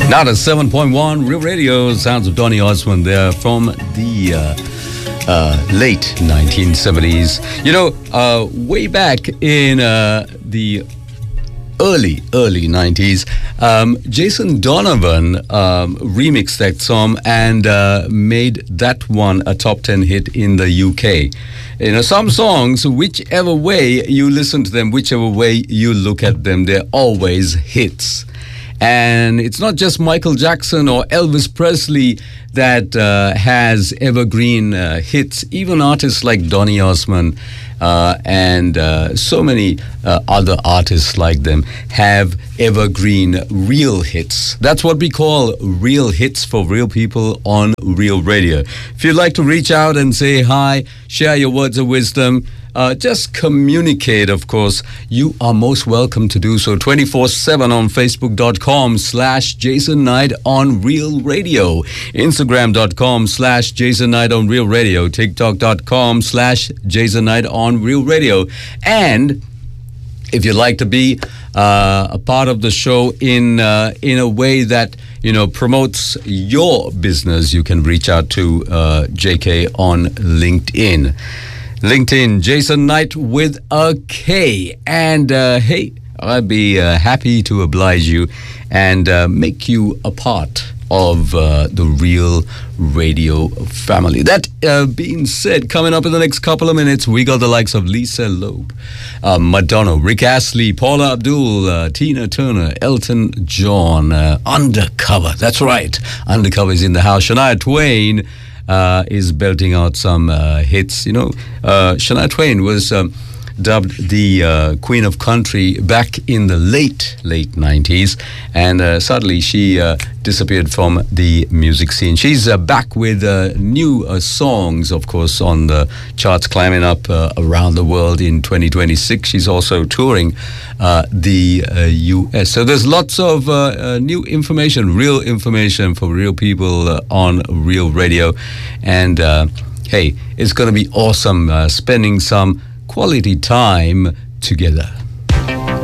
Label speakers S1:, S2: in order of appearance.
S1: Now to 7.1 Real Radio, sounds of Donny Osmond there from the late 1970s. You know, way back in the early 90s, Jason Donovan remixed that song and made that one a top 10 hit in the UK. You know, some songs, whichever way you listen to them, whichever way you look at them, they're always hits. And it's not just Michael Jackson or Elvis Presley that has evergreen hits. Even artists like Donny Osmond and so many other artists like them have evergreen real hits. That's what we call real hits for real people on Real Radio. If you'd like to reach out and say hi, share your words of wisdom, just communicate, of course, you are most welcome to do so 24/7 on Facebook.com/Jason Knight on Real Radio, Instagram.com/Jason Knight on Real Radio, TikTok.com/Jason Knight on Real Radio. And if you'd like to be a part of the show in a way that, you know, promotes your business, you can reach out to JK on LinkedIn. LinkedIn, Jason Knight with a K. And hey, I'd be happy to oblige you and make you a part of the Real Radio family. That being said, coming up in the next couple of minutes, we got the likes of Lisa Loeb, Madonna, Rick Astley, Paula Abdul, Tina Turner, Elton John, Undercover. That's right, Undercover is in the house. Shania Twain is belting out some hits. You know, Shania Twain was dubbed the Queen of Country back in the late 90s, and sadly she disappeared from the music scene. She's back with new songs, of course, on the charts, climbing up around the world in 2026. She's also touring the US. So there's lots of new information, real information for real people on Real Radio. And hey, it's going to be awesome spending some quality time together.